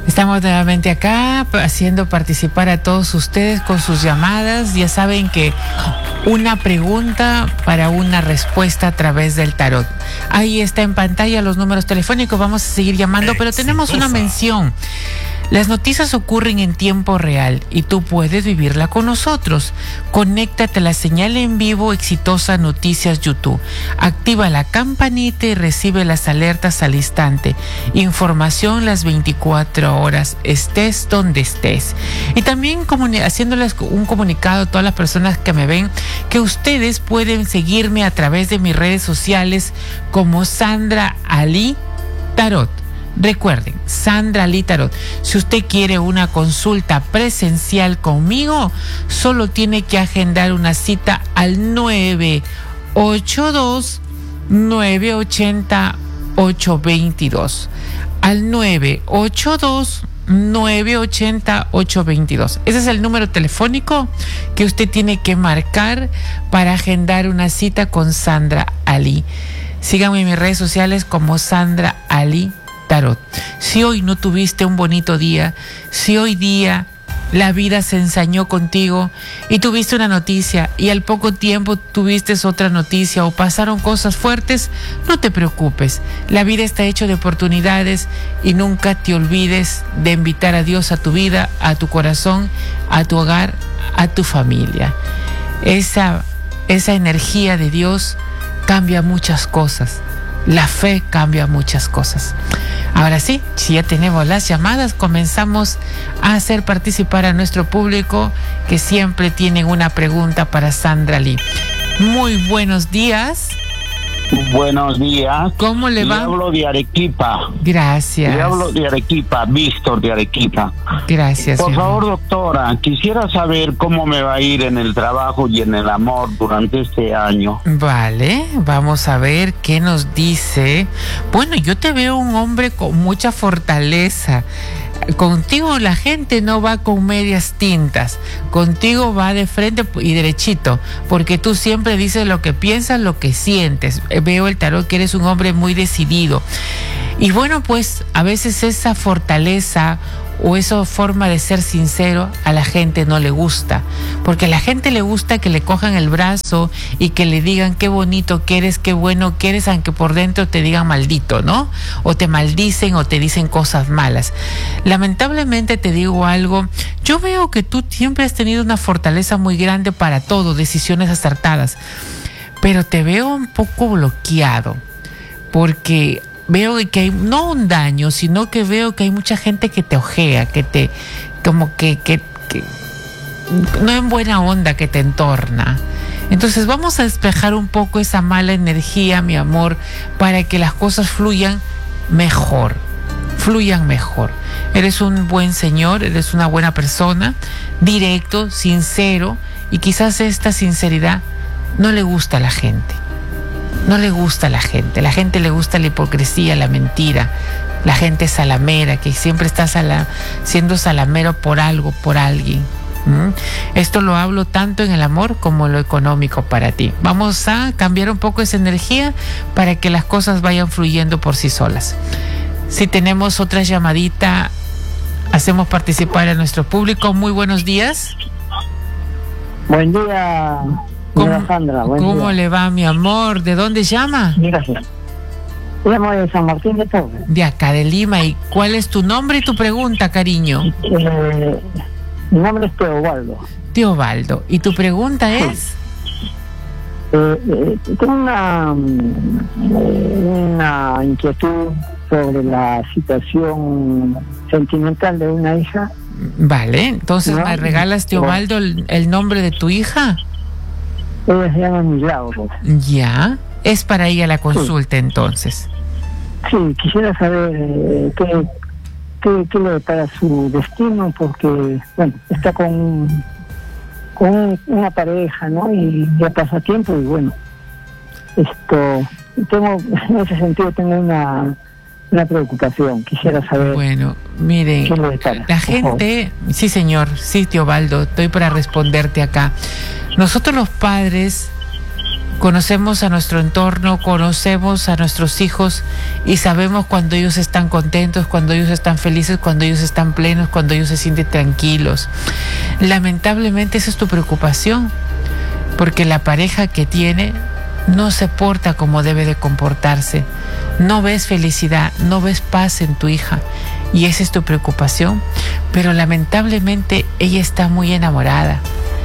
Estamos nuevamente acá haciendo participar a todos ustedes con sus llamadas. Ya saben que una pregunta para una respuesta a través del tarot. Ahí está en pantalla los números telefónicos. Vamos a seguir llamando, pero tenemos una mención. Las noticias ocurren en tiempo real y tú puedes vivirla con nosotros. Conéctate a la señal en vivo Exitosa Noticias YouTube. Activa la campanita y recibe las alertas al instante. Información las 24 horas, estés donde estés. Y también haciéndoles un comunicado a todas las personas que me ven, que ustedes pueden seguirme a través de mis redes sociales como Sandra Ali Tarot. Recuerden, Sandra Ali Tarot. Si usted quiere una consulta presencial conmigo, solo tiene que agendar una cita al 982-980-822. Al 982-980-822. Ese es el número telefónico que usted tiene que marcar para agendar una cita con Sandra Ali. Síganme en mis redes sociales como Sandra Ali Tarot. Si hoy no tuviste un bonito día, si hoy día la vida se ensañó contigo y tuviste una noticia y al poco tiempo tuviste otra noticia o pasaron cosas fuertes, no te preocupes. La vida está hecha de oportunidades y nunca te olvides de invitar a Dios a tu vida, a tu corazón, a tu hogar, a tu familia. Esa energía de Dios cambia muchas cosas. La fe cambia muchas cosas. Ahora sí, si ya tenemos las llamadas, comenzamos a hacer participar a nuestro público que siempre tienen una pregunta para Sandra Lee. Muy buenos días. Buenos días. ¿Cómo le va? Le hablo de Arequipa. Gracias. Le hablo de Arequipa, Víctor de Arequipa. Gracias. Por favor, doctora, quisiera saber cómo me va a ir en el trabajo y en el amor durante este año. Vale, vamos a ver qué nos dice. Bueno, yo te veo un hombre con mucha fortaleza. Contigo la gente no va con medias tintas, contigo va de frente y derechito, porque tú siempre dices lo que piensas, lo que sientes. Veo el tarot que eres un hombre muy decidido. Y bueno, pues a veces esa fortaleza o esa forma de ser sincero a la gente no le gusta, porque a la gente le gusta que le cojan el brazo y que le digan qué bonito que eres, qué bueno que eres, aunque por dentro te digan maldito, ¿no? O te maldicen o te dicen cosas malas. Lamentablemente te digo algo, yo veo que tú siempre has tenido una fortaleza muy grande para todo, decisiones acertadas, pero te veo un poco bloqueado, porque veo que hay, no un daño, sino que veo que hay mucha gente que te ojea, que te, como que no en buena onda, que te entorna. Entonces vamos a despejar un poco esa mala energía, mi amor, para que las cosas fluyan mejor. Eres un buen señor, eres una buena persona, directo, sincero, y quizás esta sinceridad no le gusta a la gente. No le gusta a la gente le gusta la hipocresía, la mentira, la gente salamera, que siempre está siendo salamero por algo, por alguien. Esto lo hablo tanto en el amor como en lo económico para ti. Vamos a cambiar un poco esa energía para que las cosas vayan fluyendo por sí solas. Si tenemos otra llamadita, hacemos participar a nuestro público. Muy buenos días. Buen día. Sandra, ¿Cómo le va, mi amor? ¿De dónde llama? Gracias. Llamo de San Martín de Porres. De acá, de Lima. ¿Y cuál es tu nombre y tu pregunta, cariño? Mi nombre es Teobaldo. Teobaldo. ¿Y tu pregunta es? Tengo una inquietud sobre la situación sentimental de una hija. Vale, entonces ¿no? ¿Me regalas, Teobaldo, el nombre de tu hija? Ella se llama Milagros. Ya, es para ella la consulta, sí. Entonces. Sí, quisiera saber qué le depara su destino, porque, bueno, está con una pareja, ¿no? Y ya pasa tiempo y, bueno, en ese sentido tengo una preocupación. Quisiera saber. Bueno, miren, la gente, sí señor, sí Teobaldo, estoy para responderte acá. Nosotros los padres Conocemos a nuestro entorno, conocemos a nuestros hijos y sabemos cuando ellos están contentos, cuando ellos están felices, cuando ellos están plenos, cuando ellos se sienten tranquilos. Lamentablemente esa es tu preocupación, porque la pareja que tiene no se porta como debe de comportarse. No ves felicidad, no ves paz en tu hija y esa es tu preocupación. Pero lamentablemente ella está muy enamorada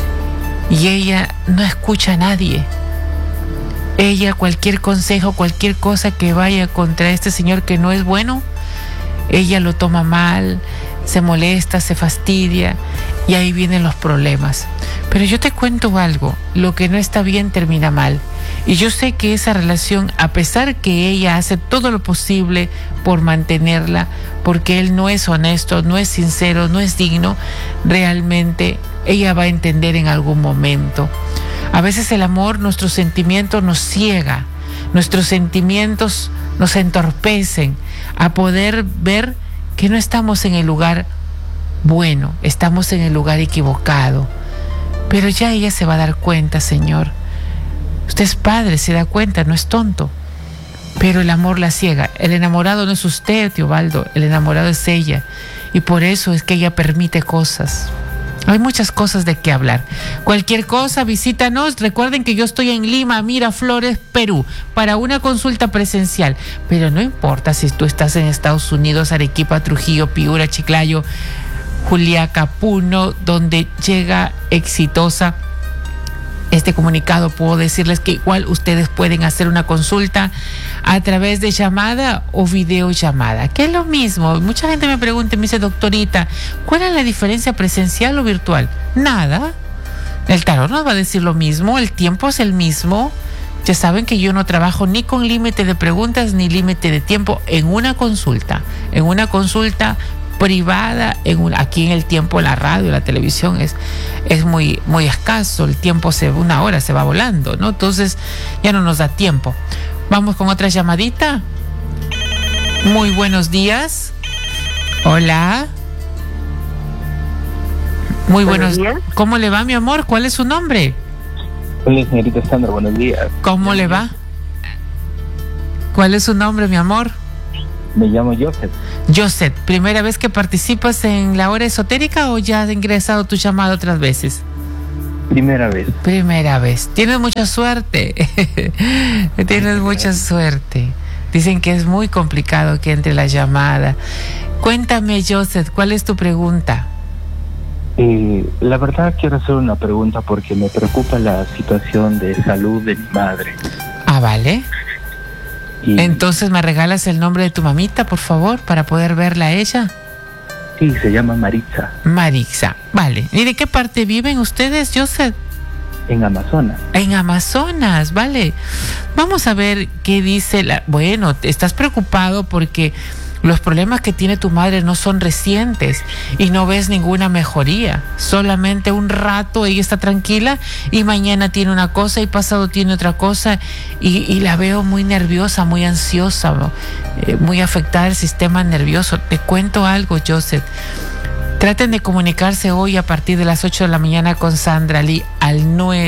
y ella no escucha a nadie. Ella, cualquier consejo, cualquier cosa que vaya contra este señor que no es bueno, ella lo toma mal, se molesta, se fastidia y ahí vienen los problemas. Pero yo te cuento algo, lo que no está bien termina mal. Y yo sé que esa relación, a pesar que ella hace todo lo posible por mantenerla, porque él no es honesto, no es sincero, no es digno, realmente ella va a entender en algún momento. A veces el amor, nuestros sentimientos nos ciega, nuestros sentimientos nos entorpecen a poder ver que no estamos en el lugar bueno, estamos en el lugar equivocado. Pero ya ella se va a dar cuenta, Señor. Usted es padre, se da cuenta, no es tonto. Pero el amor la ciega. El enamorado no es usted, Teobaldo, el enamorado es ella. Y por eso es que ella permite cosas. Hay muchas cosas de qué hablar. Cualquier cosa, visítanos. Recuerden que yo estoy en Lima, Miraflores, Perú, para una consulta presencial. Pero no importa si tú estás en Estados Unidos, Arequipa, Trujillo, Piura, Chiclayo, Juliaca, Puno, donde llega exitosa este comunicado. Puedo decirles que igual ustedes pueden hacer una consulta a través de llamada o videollamada, que es lo mismo. Mucha gente me pregunta, me dice, doctorita, ¿cuál es la diferencia presencial o virtual? Nada. El tarot nos va a decir lo mismo, el tiempo es el mismo. Ya saben que yo no trabajo ni con límite de preguntas ni límite de tiempo en una consulta. En una consulta privada, aquí en el tiempo la radio, la televisión es muy, muy escaso, el tiempo una hora se va volando, ¿no? Entonces ya no nos da tiempo. Vamos con otra llamadita. Muy buenos días. Hola. Muy buenos días. ¿Cómo le va, mi amor? ¿Cuál es su nombre? Hola, señorita Sandra, buenos días. ¿Cómo le va? ¿Cuál es su nombre, mi amor? Me llamo Joseph. Joseph, ¿primera vez que participas en la hora esotérica o ya has ingresado tu llamada otras veces? Primera vez. Primera vez. Tienes mucha suerte. Tienes mucha suerte. Dicen que es muy complicado que entre la llamada. Cuéntame, Joseph, ¿cuál es tu pregunta? La verdad quiero hacer una pregunta porque me preocupa la situación de salud de mi madre. Ah, vale. Entonces, ¿me regalas el nombre de tu mamita, por favor, para poder verla a ella? Sí, se llama Maritza. Maritza, vale. ¿Y de qué parte viven ustedes, Joseph? En Amazonas. En Amazonas, vale. Vamos a ver qué dice Bueno, estás preocupado porque los problemas que tiene tu madre no son recientes y no ves ninguna mejoría. Solamente un rato ella está tranquila y mañana tiene una cosa y pasado tiene otra cosa y la veo muy nerviosa, muy ansiosa, ¿no? Muy afectada el sistema nervioso. Te cuento algo, Joseph. Traten de comunicarse hoy a partir de las 8 de la mañana con Sandra Lee al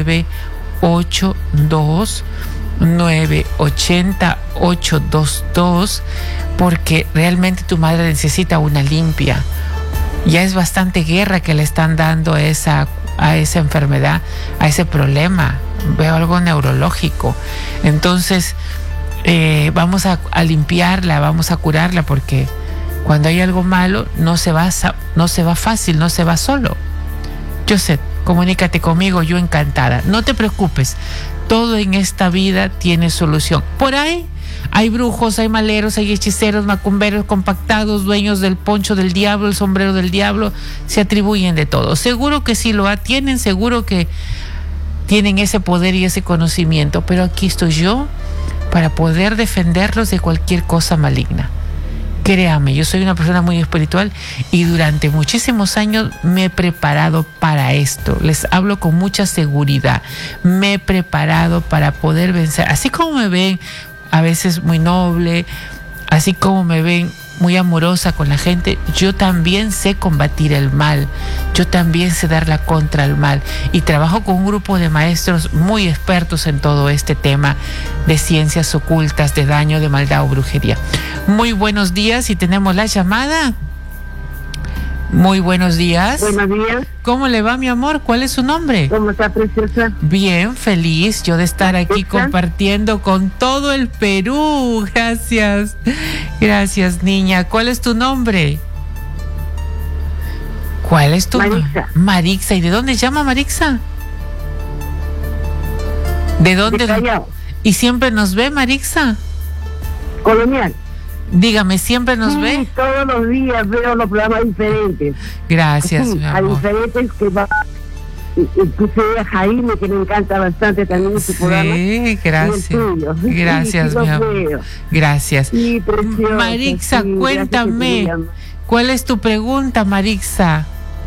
982-980-822 porque realmente tu madre necesita una limpia. Ya es bastante guerra que le están dando a esa enfermedad, a ese problema. Veo algo neurológico. Entonces, vamos a limpiarla, vamos a curarla porque cuando hay algo malo no se va fácil, no se va solo. Joseph, comunícate conmigo, yo encantada. No te preocupes, todo en esta vida tiene solución. Por ahí hay brujos, hay maleros, hay hechiceros, macumberos, compactados, dueños del poncho del diablo, el sombrero del diablo, se atribuyen de todo. Seguro que sí lo tienen, seguro que tienen ese poder y ese conocimiento, pero aquí estoy yo para poder defenderlos de cualquier cosa maligna. Créame, yo soy una persona muy espiritual y durante muchísimos años me he preparado para esto. Les hablo con mucha seguridad. Me he preparado para poder vencer. Así como me ven a veces muy noble, así como me ven muy amorosa con la gente. Yo también sé combatir el mal, yo también sé dar la contra al mal y trabajo con un grupo de maestros muy expertos en todo este tema de ciencias ocultas, de daño, de maldad o brujería. Muy buenos días, y tenemos la llamada. Muy buenos días. Buenos días. ¿Cómo le va, mi amor? ¿Cuál es su nombre? ¿Cómo está, preciosa? Bien, feliz yo de estar aquí compartiendo con todo el Perú. Gracias. Gracias, niña. ¿Cuál es tu nombre? ¿Cuál es tu nombre? Marixa. Marixa. ¿Y de dónde llama Marixa? ¿De dónde? De Callao. ¿Y siempre nos ve, Marixa? Colonial. Dígame, ¿siempre nos ve? Todos los días veo los programas diferentes. Gracias, mi a amor. diferentes que va. Puse a Jaime, que me encanta bastante también su programa. Sí, gracias. Y el tuyo. Gracias, Sí, mi los amor. veo. Gracias. Sí, preciosa, Marixa, sí, cuéntame, gracias que ¿cuál es tu pregunta, Marixa?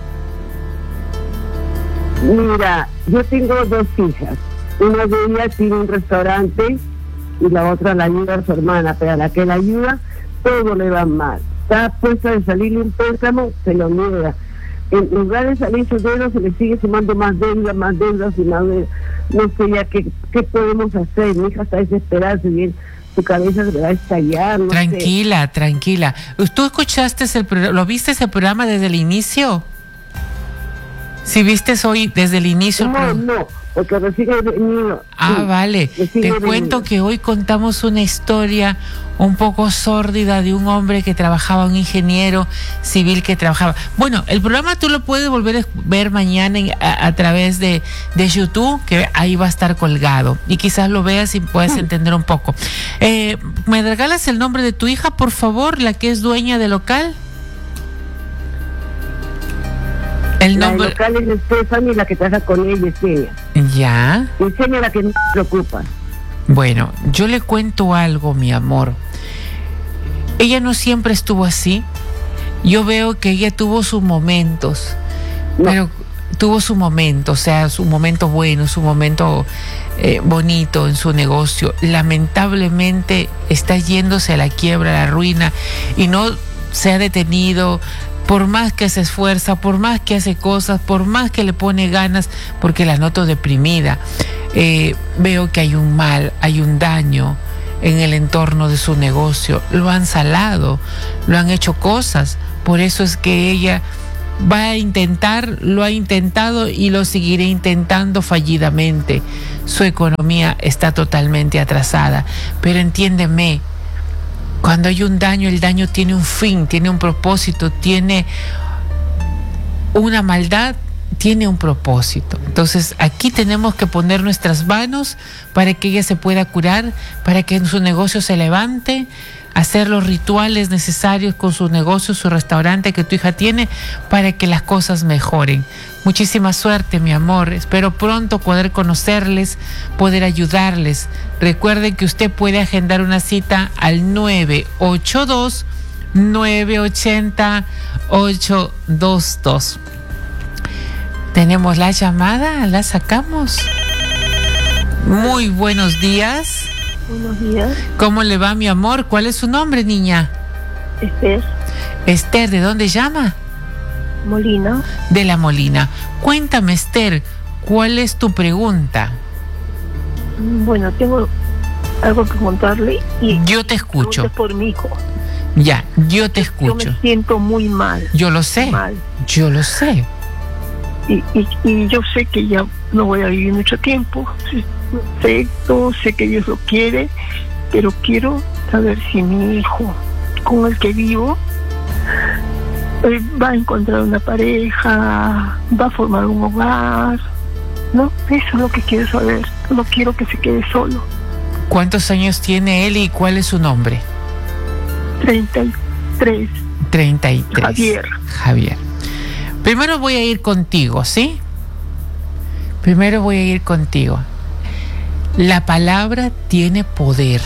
Mira, yo tengo 2 hijas. Una de ellas tiene un restaurante y la otra la ayuda a su hermana, pero a la que la ayuda todo le va mal. Está puesta de salirle un préstamo, se lo niega. En lugar de salir su dedo, se le sigue sumando más deudas y más deudas. No sé ya qué podemos hacer. Mi hija está desesperada, si bien su cabeza se le va a estallar. No Tranquila, tranquila. ¿Tú escuchaste lo viste ese programa desde el inicio? Si viste hoy desde el inicio. No, porque recién he venido. Ah, vale. Te cuento que hoy contamos una historia un poco sórdida de un hombre que trabajaba, un ingeniero civil que trabajaba. Bueno, el programa tú lo puedes volver a ver mañana a través de YouTube, que ahí va a estar colgado. Y quizás lo veas y puedas entender un poco. ¿Me regalas el nombre de tu hija, por favor, la que es dueña del local? El nombre. La local es Stephanie, la que trabaja con ella es ella. Ya. Enseña la que no se preocupa. Bueno, yo le cuento algo, mi amor. Ella no siempre estuvo así. Yo veo que ella tuvo sus momentos, pero tuvo su momento, o sea, su momento bueno, su momento bonito en su negocio. Lamentablemente está yéndose a la quiebra, a la ruina, y no se ha detenido. Por más que se esfuerza, por más que hace cosas, por más que le pone ganas, porque la noto deprimida, veo que hay un mal, hay un daño en el entorno de su negocio. Lo han salado, lo han hecho cosas. Por eso es que ella va a intentar, lo ha intentado y lo seguirá intentando fallidamente. Su economía está totalmente atrasada. Pero entiéndeme, cuando hay un daño, el daño tiene un fin, tiene un propósito, tiene una maldad, tiene un propósito. Entonces aquí tenemos que poner nuestras manos para que ella se pueda curar, para que su negocio se levante, hacer los rituales necesarios con su negocio, su restaurante que tu hija tiene, para que las cosas mejoren. Muchísima suerte, mi amor. Espero pronto poder conocerles, poder ayudarles. Recuerden que usted puede agendar una cita al 982-980-822. Tenemos la llamada, la sacamos. Muy buenos días. Buenos días. ¿Cómo le va, mi amor? ¿Cuál es su nombre, niña? Esther. Esther, ¿de dónde llama? Molina. De La Molina. Cuéntame, Esther, ¿cuál es tu pregunta? Bueno, tengo algo que contarle y yo te escucho. Por mi hijo. Ya, yo te escucho. Yo me siento muy mal. Yo lo sé. Mal. Yo lo sé. Y yo sé que ya no voy a vivir mucho tiempo. Sé que Dios lo quiere, pero quiero saber si mi hijo con el que vivo va a encontrar una pareja, va a formar un hogar. No, eso es lo que quiero saber. No quiero que se quede solo. ¿Cuántos años tiene él y cuál es su nombre? 33. 33. Javier. Primero voy a ir contigo, ¿sí? Primero voy a ir contigo. La palabra tiene poder.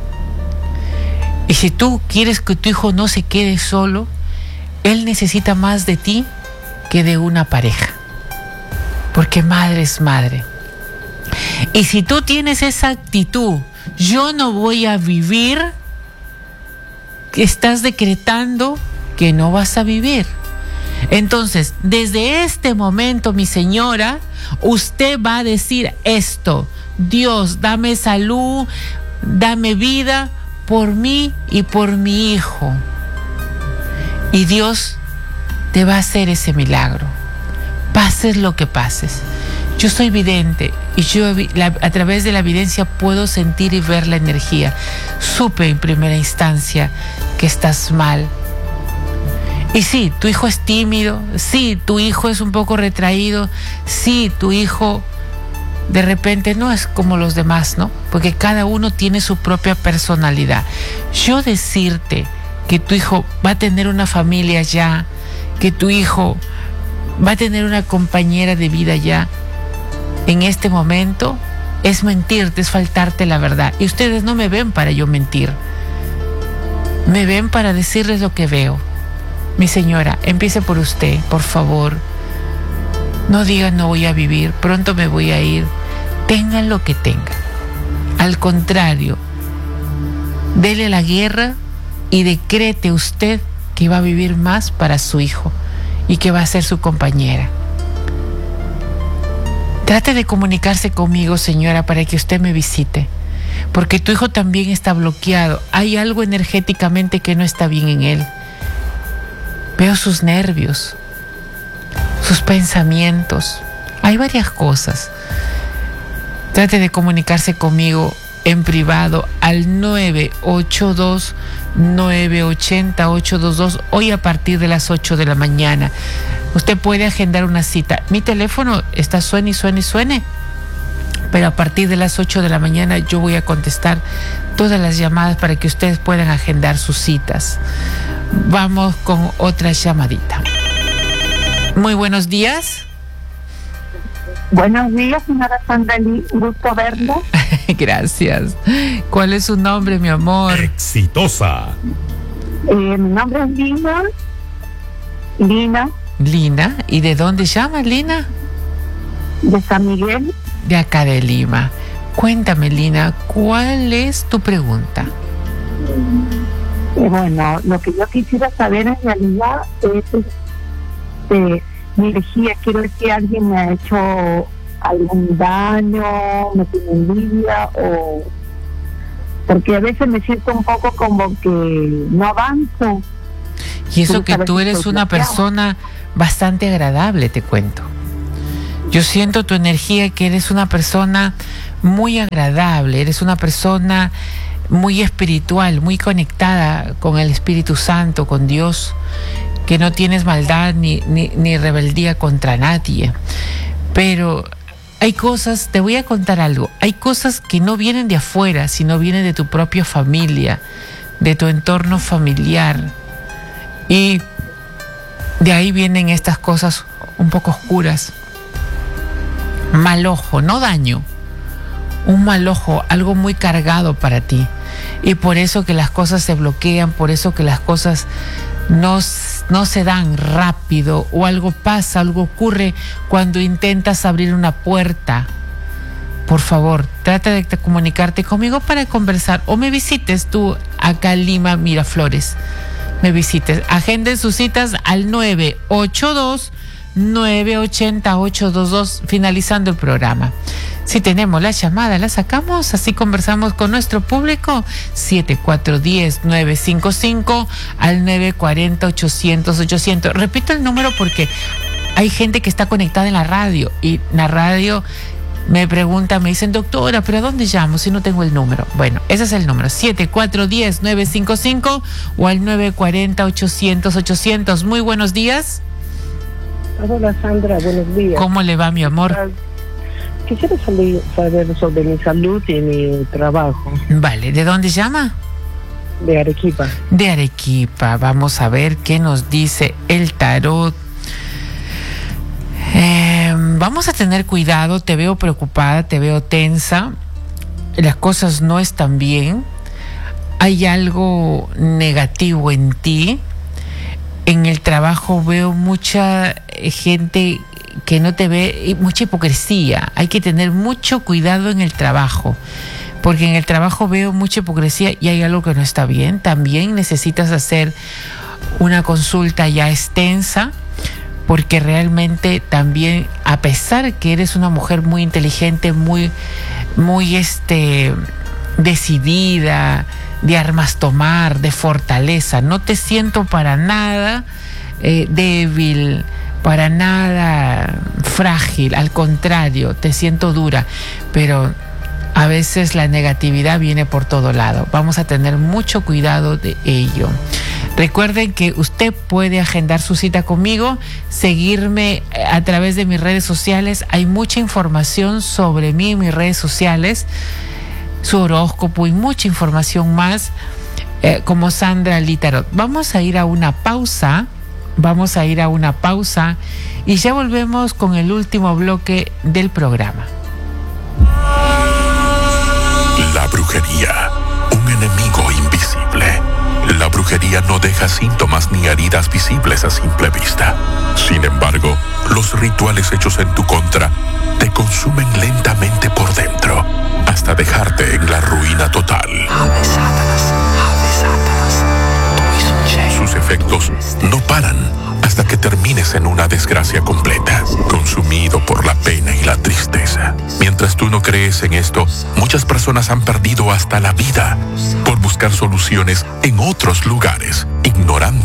Y si tú quieres que tu hijo no se quede solo, él necesita más de ti que de una pareja. Porque madre es madre. Y si tú tienes esa actitud, yo no voy a vivir, estás decretando que no vas a vivir. Entonces, desde este momento, mi señora, usted va a decir esto: Dios, dame salud, dame vida por mí y por mi hijo. Y Dios te va a hacer ese milagro. Pases lo que pases. Yo soy vidente y yo a través de la evidencia puedo sentir y ver la energía. Supe en primera instancia que estás mal. Y sí, tu hijo es tímido, sí, tu hijo es un poco retraído, sí, tu hijo de repente no es como los demás, ¿no? Porque cada uno tiene su propia personalidad. Yo decirte que tu hijo va a tener una familia ya, que tu hijo va a tener una compañera de vida ya, en este momento, es mentirte, es faltarte la verdad. Y ustedes no me ven para yo mentir. Me ven para decirles lo que veo. Mi señora, empiece por usted, por favor. No digan no voy a vivir, pronto me voy a ir. Tengan lo que tengan. Al contrario, dele la guerra y decrete usted que va a vivir más para su hijo y que va a ser su compañera. Trate de comunicarse conmigo, señora, para que usted me visite, porque tu hijo también está bloqueado. Hay algo energéticamente que no está bien en él. Veo sus nervios, sus pensamientos. Hay varias cosas. Trate de comunicarse conmigo en privado al 982-980-822, hoy a partir de las 8 de la mañana. Usted puede agendar una cita. Mi teléfono está suene y suene y suene, pero a partir de las 8 de la mañana yo voy a contestar todas las llamadas para que ustedes puedan agendar sus citas. Vamos con otra llamadita. Muy buenos días. Buenos días, señora Sandali, gusto verla. Gracias. ¿Cuál es su nombre, mi amor? Exitosa. Mi nombre es Lina. Lina, ¿y de dónde llamas, Lina? De San Miguel. De acá de Lima. Cuéntame, Lina, ¿cuál es tu pregunta? Bueno, lo que yo quisiera saber en realidad es mi energía. Quiero ver si alguien me ha hecho algún daño, me tiene envidia, o porque a veces me siento un poco como que no avanzo. Y eso que tú eres una persona bastante agradable, te cuento. Yo siento tu energía, que eres una persona muy agradable, eres una persona muy espiritual, muy conectada con el Espíritu Santo, con Dios, que no tienes maldad ni rebeldía contra nadie. Pero hay cosas, te voy a contar algo, hay cosas que no vienen de afuera, sino vienen de tu propia familia, de tu entorno familiar. Y de ahí vienen estas cosas un poco oscuras. Mal ojo, no daño, un mal ojo, algo muy cargado para ti. Y por eso que las cosas se bloquean, por eso que las cosas no se dan rápido, o algo pasa, algo ocurre cuando intentas abrir una puerta. Por favor, trata de comunicarte conmigo para conversar, o me visites tú acá en Lima, Miraflores. Me visites. Agenden sus citas al 982-980-822, finalizando el programa. Si tenemos la llamada, la sacamos, así conversamos con nuestro público. 7410-955 al 940-800-800. Repito el número porque hay gente que está conectada en la radio, y la radio me pregunta, me dicen, doctora, ¿pero a dónde llamo si no tengo el número? Bueno, ese es el número, 7410-955 o al 940-800-800. Muy buenos días. Hola, Sandra, buenos días. ¿Cómo le va, mi amor? Quisiera saber sobre mi salud y mi trabajo. Vale, ¿de dónde llama? De Arequipa. De Arequipa. Vamos a ver qué nos dice el tarot. Vamos a tener cuidado, te veo preocupada, te veo tensa, las cosas no están bien, hay algo negativo en ti. En el trabajo veo mucha gente que no te ve, y mucha hipocresía. Hay que tener mucho cuidado en el trabajo. porque en el trabajo veo mucha hipocresía y hay algo que no está bien. También necesitas hacer una consulta ya extensa, porque realmente también, a pesar que eres una mujer muy inteligente, muy decidida, de armas tomar, de fortaleza, no te siento para nada débil, para nada frágil, al contrario, te siento dura, pero a veces la negatividad viene por todo lado. Vamos a tener mucho cuidado de ello. Recuerden que usted puede agendar su cita conmigo, seguirme a través de mis redes sociales. Hay mucha información sobre mí en mis redes sociales, su horóscopo y mucha información más, como Sandra Litarot. Vamos a ir a una pausa y ya volvemos con el último bloque del programa. La brujería, un enemigo invisible. La brujería no deja síntomas ni heridas visibles a simple vista. Sin embargo, los rituales hechos en tu contra te consumen lentamente por dentro, hasta dejarte en la ruina total. Sus efectos no paran hasta que termines en una desgracia completa, consumido por la pena y la tristeza. Mientras tú no crees en esto, muchas personas han perdido hasta la vida por buscar soluciones en otros lugares, ignorando